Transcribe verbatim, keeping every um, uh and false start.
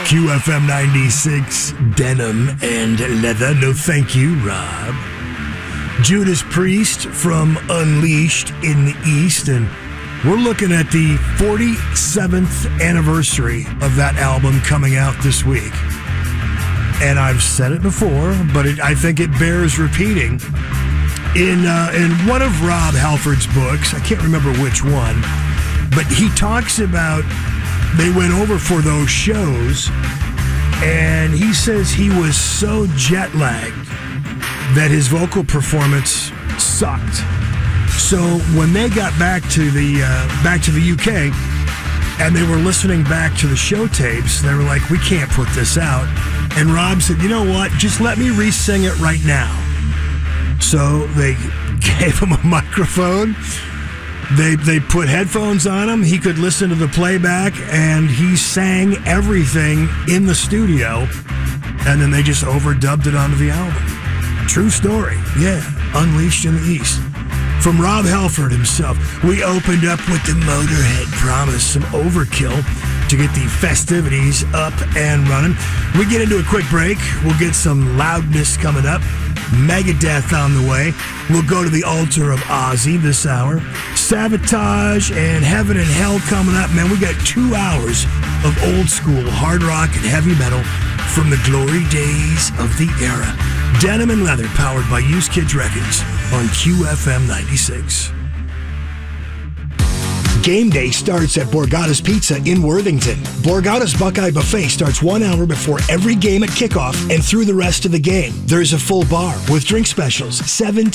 Q F M ninety-six, denim and leather. No thank you, Rob. Judas Priest from Unleashed in the East, and we're looking at the forty-seventh anniversary of that album coming out this week. And I've said it before, but it, I think it bears repeating. In uh, in one of Rob Halford's books, I can't remember which one, but he talks about they went over for those shows, and he says he was so jet lagged that his vocal performance sucked. So when they got back to the uh, back to the U K, and they were listening back to the show tapes, they were like, "We can't put this out." And Rob said, "You know what? Just let me re-sing it right now." So they gave him a microphone. They they put headphones on him. He could listen to the playback, and he sang everything in the studio. And then they just overdubbed it onto the album. True story. Yeah, Unleashed in the East. From Rob Halford himself, we opened up with the Motorhead Promise, some Overkill to get the festivities up and running. We get into a quick break. We'll get some loudness coming up. Megadeth on the way. We'll go to the altar of Ozzy this hour. Savatage and Heaven and Hell coming up. Man, we got two hours of old school hard rock and heavy metal from the glory days of the era. Denim and Leather, powered by Used Kids Records on Q F M ninety-six. Game day starts at Borgata's Pizza in Worthington. Borgata's Buckeye Buffet starts one hour before every game at kickoff and through the rest of the game. There's a full bar with drink specials, seven